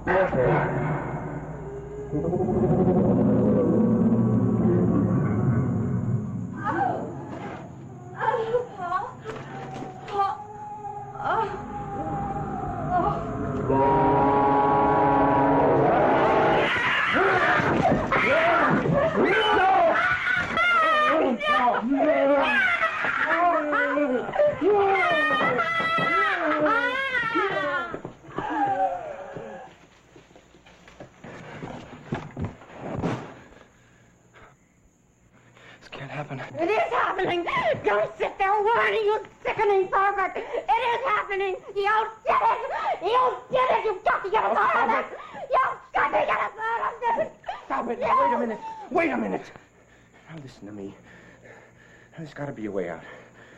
This can't happen. It is happening! Don't sit there whining, you sickening pervert! It is happening! You did it! You did it! You've got to get us out of this! You've got to get us out of this! Stop it! Yes. Wait a minute! Wait a minute! Now listen to me. There's got to be a way out.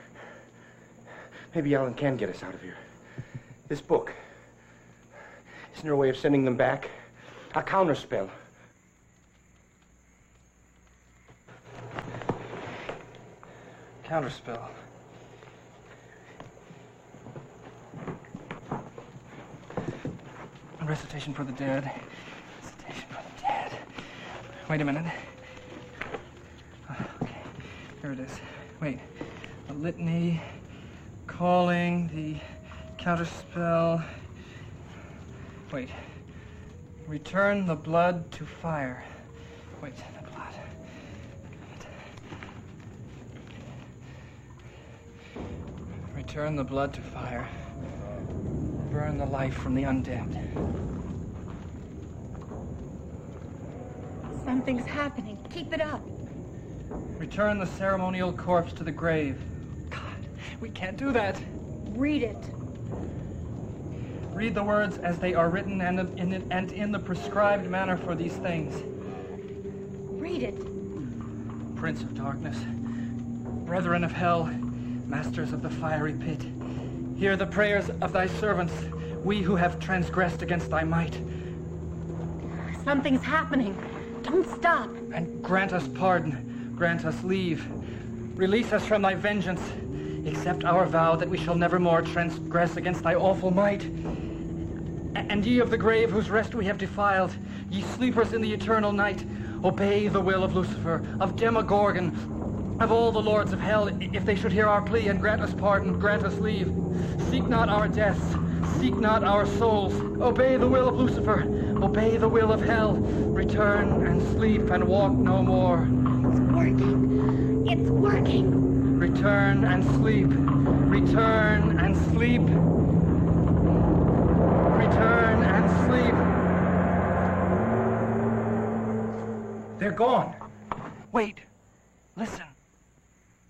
Maybe Ellen can get us out of here. This book. Isn't there a way of sending them back? A counterspell. Counterspell. A recitation for the dead. Recitation for the dead. Wait a minute. Okay, here it is. Wait. A litany, calling, the counterspell. Wait. Return the blood to fire. Wait, the blood. Return the blood to fire. Burn the life from the undead. Something's happening. Keep it up. Return the ceremonial corpse to the grave. God, we can't do that. Read it. Read the words as they are written and in the prescribed manner for these things. Read it. Prince of darkness, brethren of hell, masters of the fiery pit, hear the prayers of thy servants, we who have transgressed against thy might. Something's happening. Don't stop. And grant us pardon, grant us leave. Release us from thy vengeance. Accept our vow that we shall never more transgress against thy awful might. And ye of the grave whose rest we have defiled, ye sleepers in the eternal night, obey the will of Lucifer, of Demogorgon, of all the lords of hell, if they should hear our plea and grant us pardon, grant us leave. Seek not our deaths, seek not our souls. Obey the will of Lucifer, obey the will of hell. Return and sleep and walk no more. It's working. It's working. Return and sleep. Return and sleep. Return and sleep. They're gone. Wait. Listen.